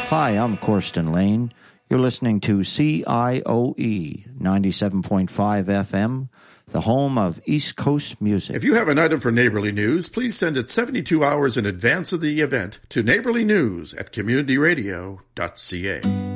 Hi, I'm Corsten Lane. You're listening to CIOE 97.5 FM, the home of East Coast music. If you have an item for Neighborly News, please send it 72 hours in advance of the event to neighborlynews@communityradio.ca.